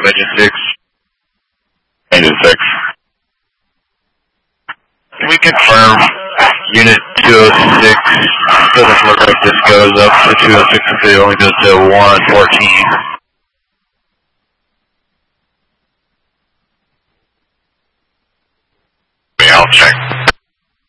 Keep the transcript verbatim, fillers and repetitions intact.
engine six. Engine six. Can we confirm unit two oh six? Doesn't look like this goes up to two oh six if it only goes to one fourteen. Yeah, I'll check.